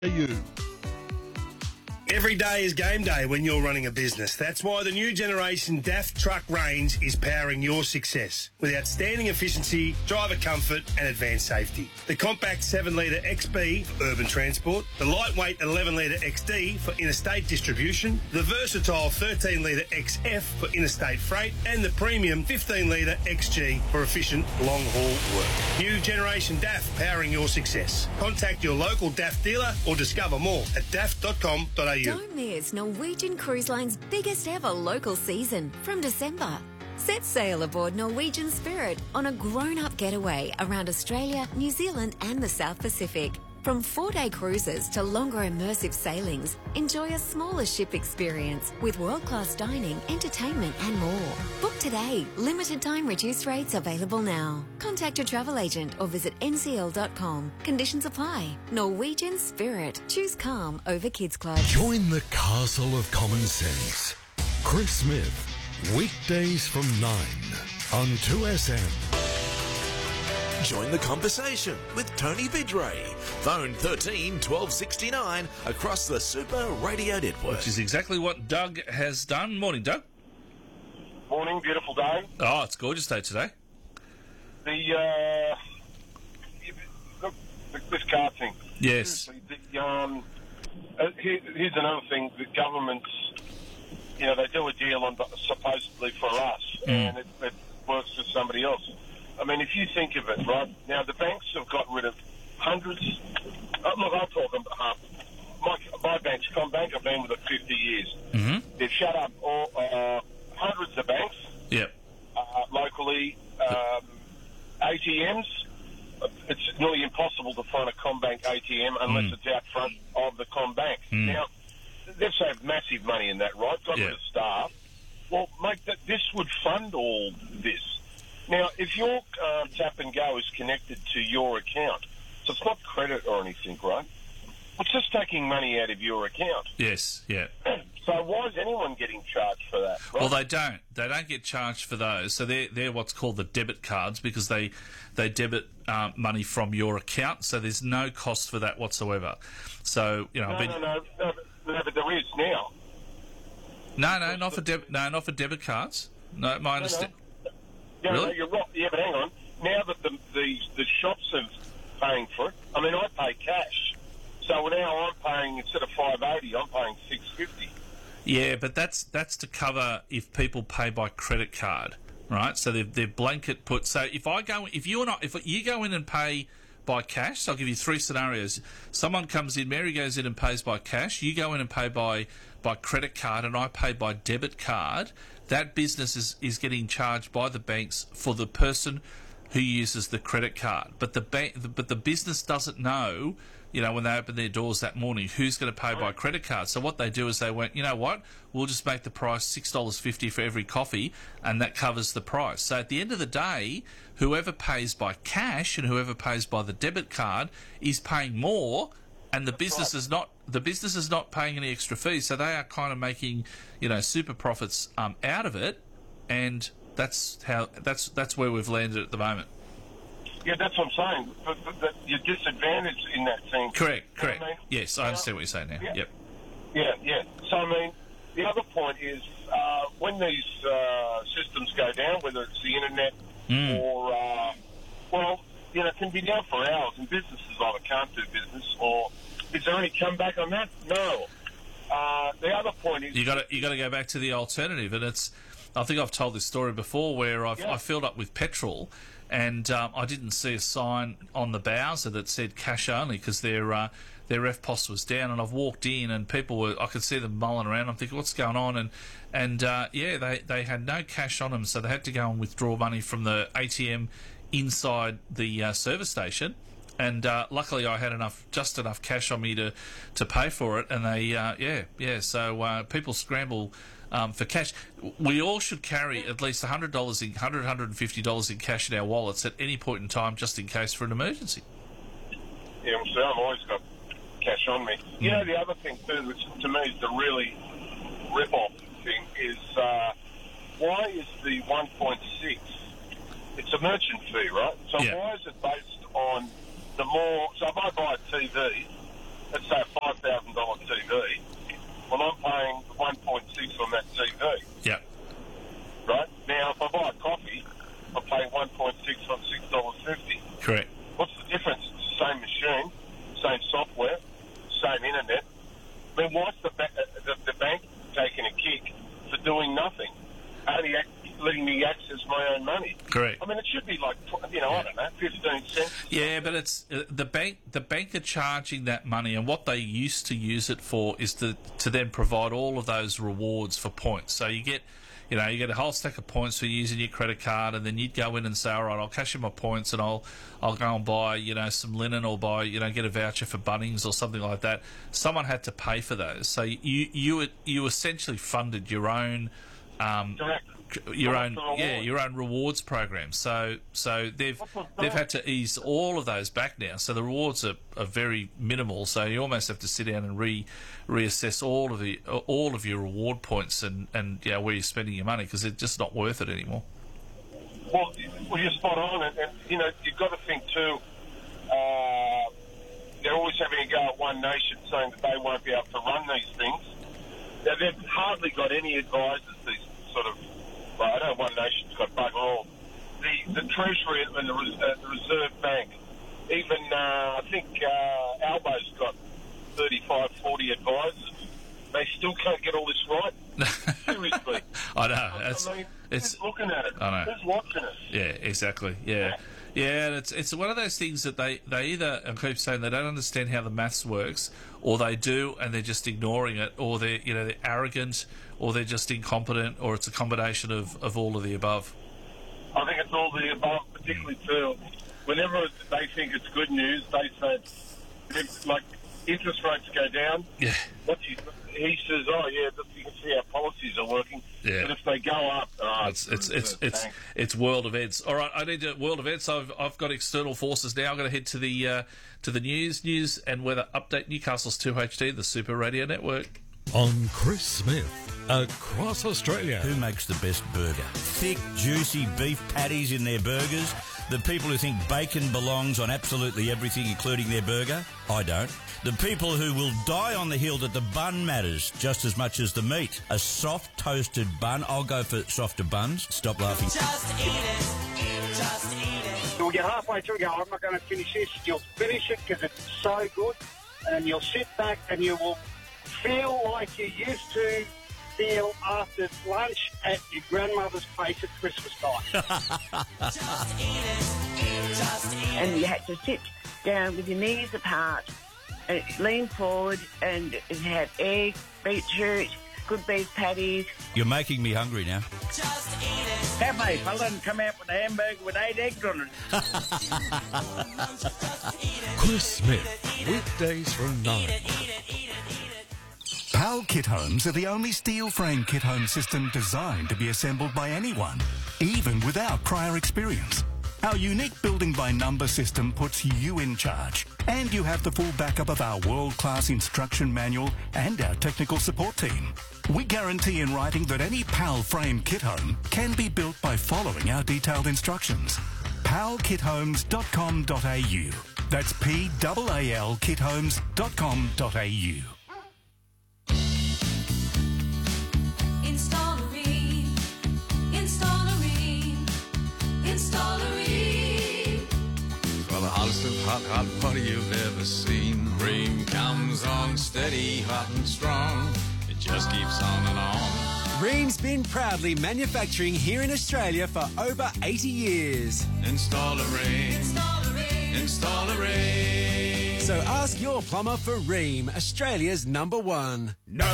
You. Every day is game day when you're running a business. That's why the new generation DAF truck range is powering your success with outstanding efficiency, driver comfort and advanced safety. The compact 7-litre XB for urban transport, the lightweight 11-litre XD for interstate distribution, the versatile 13-litre XF for interstate freight and the premium 15-litre XG for efficient long-haul work. New generation DAF powering your success. Contact your local DAF dealer or discover more at daf.com.au. Don't miss Norwegian Cruise Line's biggest ever local season from December. Set sail aboard Norwegian Spirit on a grown-up getaway around Australia, New Zealand and the South Pacific. From 4-day cruises to longer immersive sailings, enjoy a smaller ship experience with world-class dining, entertainment and more. Book today. Limited time reduced rates available now. Contact your travel agent or visit ncl.com. Conditions apply. Norwegian Spirit. Choose calm over Kids Club. Join the castle of common sense. Chris Smith, weekdays from 9 on 2SM. Join the conversation with Tony Bidray. Phone 13 1269 across the Super Radio Network. Which is exactly what Doug has done. Morning, Doug. Morning, beautiful day. Oh, it's a gorgeous day today. This car thing. Yes. Here's another thing. The governments, they do a deal on supposedly for us, and it works for somebody else. I mean, if you think of it, right, now the banks have got rid of hundreds. Look, I'll talk on behalf. My bank's Combank. I've been with it 50 years. Mm-hmm. They've shut up hundreds of banks. Yep. Locally, ATMs. It's nearly impossible to find a Combank ATM unless it's out front of the Combank. Now, they've saved massive money in that, right? Got rid of staff. Well, mate, this would fund all this. Now, if your Tap and Go is connected to your account, so it's not credit or anything, right? It's just taking money out of your account. Yes, yeah. So why is anyone getting charged for that? Right? Well, they don't. They don't get charged for those. So they're what's called the debit cards because they debit money from your account. So there's no cost for that whatsoever. So No, but there is now. No, not for debit cards. No, my understanding. Yeah, really? No, you're right. Yeah, but hang on. Now that the shops are paying for it, I mean, I pay cash. So now I'm paying, instead of $5.80, I'm paying $6.50. Yeah, but that's to cover if people pay by credit card, right? So they're blanket put. So if you go in and pay by cash, so I'll give you 3 scenarios. Someone comes in, Mary goes in and pays by cash. You go in and pay by credit card, and I pay by debit card. That business is getting charged by the banks for the person who uses the credit card. But the business doesn't know, when they open their doors that morning, who's going to pay by credit card. So what they do is they went, you know what, we'll just make the price $6.50 for every coffee, and that covers the price. So at the end of the day, whoever pays by cash and whoever pays by the debit card is paying more, and the business is not paying any extra fees. So they are kind of making, super profits out of it, and that's where we've landed at the moment. Yeah, that's what I'm saying. But you're disadvantaged in that sense. Correct. I mean, Yes, I understand what you're saying now. Yeah. Yep. Yeah. So, I mean, the other point is when these systems go down, whether it's the internet or, it can be down for hours, and businesses either can't do business, or is there any comeback on that? No. The other point is... You got to go back to the alternative, and I think I've told this story before where I filled up with petrol, and I didn't see a sign on the Bowser that said cash only because their FPOS was down, and I've walked in and I could see them mulling around. I'm thinking, what's going on? And they had no cash on them, so they had to go and withdraw money from the ATM inside the service station. And luckily, I had just enough cash on me to pay for it. And they, So people scramble for cash. We all should carry at least $150 in cash in our wallets at any point in time, just in case for an emergency. Yeah, so I've always got cash on me. The other thing too, which to me is the really rip-off thing, is why is the 1.6? It's a merchant fee, right? So why is it based on the more? So if I buy a TV, let's say a $5,000 TV, well, I'm paying 1.6 on that TV. Yep. Right? Now, if I buy a coffee, I'm paying 1.6 on $6.50. Correct. What's the difference? It's the same machine, same software, same internet. I mean, why's the bank taking a kick for doing nothing? Only letting me access my own money. Correct. I mean, it should be like, I don't know, 15 cents. Yeah, but it's the bank are charging that money, and what they used to use it for is to then provide all of those rewards for points. So you get a whole stack of points for using your credit card, and then you'd go in and say, all right, I'll cash in my points, and I'll go and buy, some linen, or buy, get a voucher for Bunnings or something like that. Someone had to pay for those, so you essentially funded your own. Correct. Your own rewards program. So they've had to ease all of those back now. So the rewards are very minimal. So you almost have to sit down and reassess all of your reward points and where you're spending your money, because it's just not worth it anymore. Well, you're spot on, and you've got to think too. They're always having a go at One Nation, saying that they won't be able to run these things. Now, they've hardly got any advisors. These sort of. I know One Nation's got bugger all. The Treasury and the Reserve Bank, even I think Albo's got 35, 40 advisors. They still can't get all this right. Seriously. I know. Who's looking at it? I know. Who's watching it? Yeah, exactly. Yeah. Yeah, and it's one of those things that they either, I keep saying, they don't understand how the maths works, or they do and they're just ignoring it, or they're arrogant, or they're just incompetent, or it's a combination of all of the above. I think it's all the above, particularly too. Whenever they think it's good news, they say, like, interest rates go down. Yeah. He says, oh, yeah, you can see our policies are working. Yeah. But if they go up... It's world events. All right, I need to... World events, I've got external forces now. I'm going to head to the news and weather update. Newcastle's 2HD, the Super Radio Network. On Chris Smith, across Australia. Who makes the best burger? Thick, juicy beef patties in their burgers? The people who think bacon belongs on absolutely everything, including their burger? I don't. The people who will die on the hill that the bun matters just as much as the meat. A soft toasted bun. I'll go for softer buns. Stop laughing. Just eat it. Just eat it. You'll get halfway through and go, I'm not going to finish this. You'll finish it because it's so good, and you'll sit back and you will feel like you used to feel after lunch at your grandmother's place at Christmas time. Just eat it. Just eat it. And you had to sit down with your knees apart and lean forward and have egg, beetroot, good beef patties. You're making me hungry now. Just eat it. Cafe fella and come out with a hamburger with 8 eggs on it. Chris Smith, weekdays from 9. PAL Kit Homes are the only steel frame kit home system designed to be assembled by anyone, even without prior experience. Our unique building by number system puts you in charge, and you have the full backup of our world-class instruction manual and our technical support team. We guarantee in writing that any PAL frame kit home can be built by following our detailed instructions. palkithomes.com.au. That's PAAL kithomes.com.au. The hottest of hot butter you've ever seen. Ream comes on steady, hot and strong. It just keeps on and on. Ream's been proudly manufacturing here in Australia for over 80 years. Install a Ream. Install a Ream. Install a Ream. So ask your plumber for Ream, Australia's #1. No